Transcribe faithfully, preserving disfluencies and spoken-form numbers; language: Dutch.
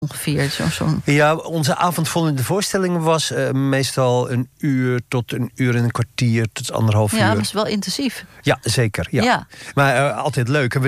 ongeveer? Zo, zo'n... Ja, onze avondvullende voorstelling was uh, meestal een uur tot een uur en een kwartier tot anderhalf ja, uur. Ja, dat is wel intensief. Ja, zeker. Ja. Ja. Maar uh, altijd leuk. En we